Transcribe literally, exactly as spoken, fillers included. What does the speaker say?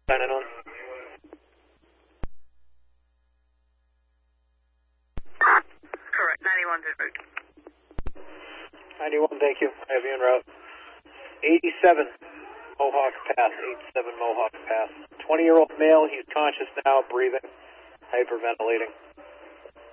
Signing on. Correct, ninety-one's en route. ninety-one, thank you. I have you en route. eighty-seven Mohawk Pass, eighty-seven Mohawk Pass. twenty-year-old male, he's conscious now, breathing, hyperventilating.